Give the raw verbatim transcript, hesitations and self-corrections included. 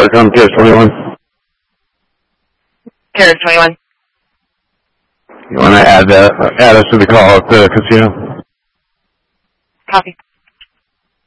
Park on Piers twenty-one. Piers twenty-one. You want to add that? Add us to the call at the casino. Copy.